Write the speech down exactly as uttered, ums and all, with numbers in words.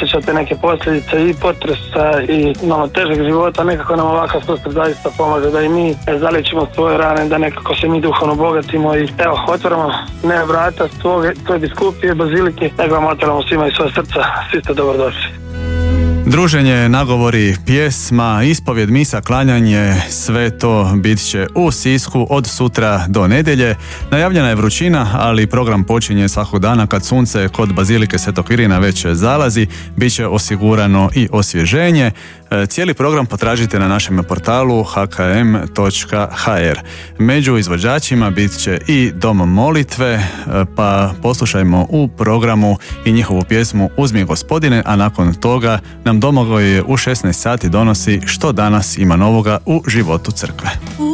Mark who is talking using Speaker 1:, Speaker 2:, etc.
Speaker 1: osjećate neke posljedice i potresa i malo težeg života, nekako nam ovakav susret zaista pomaže da i mi zaličimo svoje rane, da nekako se mi duhovno bogatimo i evo, otvoramo ne vrata svoje, svoje biskupije, bazilike, nego vam otvoramo svima iz svoje srca, svi ste dobrodošli.
Speaker 2: Druženje, nagovori, pjesma, ispovjed, misa, klanjanje, sve to bit će u Sisku od sutra do nedjelje. Najavljena je vrućina, ali program počinje svakog dana kad sunce kod bazilike Svetog Irina već zalazi, bit će osigurano i osvježenje. Cijeli program potražite na našem portalu h k m točka h r. Među izvođačima bit će i Dom molitve, pa poslušajmo u programu i njihovu pjesmu Uzmi Gospodine, a nakon toga nam Domagoj u šesnaest sati donosi što danas ima novoga u životu crkve.